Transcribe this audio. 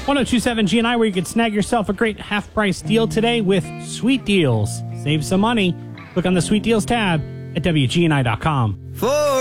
1027 GNI, where you can snag yourself a great half-price deal today with Sweet Deals. Save some money. Click on the Sweet Deals tab at WGNI.com.